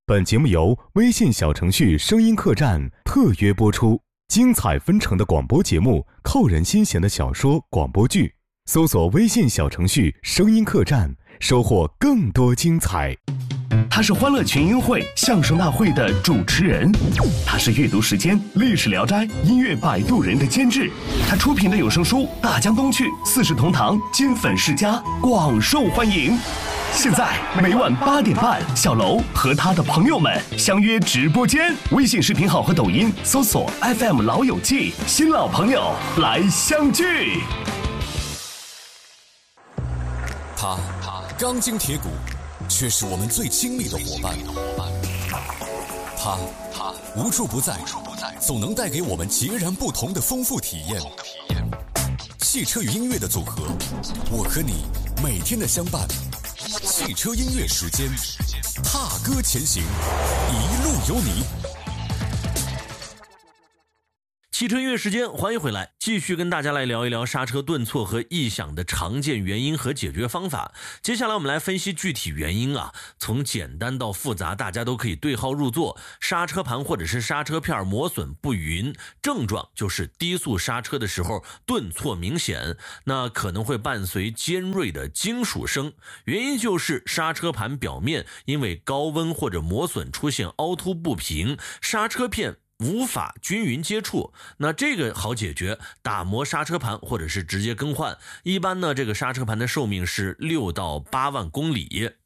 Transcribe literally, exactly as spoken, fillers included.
本节目由微信小程序声音客栈特约播出，精彩纷呈的广播节目，扣人心弦的小说广播剧，搜索微信小程序声音客栈，收获更多精彩。 他是欢乐群英会相声大会的主持人，他是阅读时间历史聊斋音乐摆渡人的监制，他出品的有声书《大江东去》四世同堂金粉世家广受欢迎。现在每晚八点半，小楼和他的朋友们相约直播间，微信视频号和抖音搜索 F M 老友记，新老朋友来相聚。 他钢筋铁骨，却是我们最亲密的伙伴。他无处不在，总能带给我们截然不同的丰富体验。汽车与音乐的组合，我和你每天的相伴。汽车音乐时间，踏歌前行，一路有你。 汽车音乐时间，欢迎回来，继续跟大家来聊一聊刹车顿挫和异响的常见原因和解决方法。接下来我们来分析具体原因啊，从简单到复杂，大家都可以对号入座。刹车盘或者是刹车片磨损不匀，症状就是低速刹车的时候顿挫明显，那可能会伴随尖锐的金属声，原因就是刹车盘表面因为高温或者磨损出现凹凸不平，刹车片无法均匀接触。那这个好解决，打磨刹车盘或者是直接更换。一般呢，这个刹车盘的寿命是六到八万公里。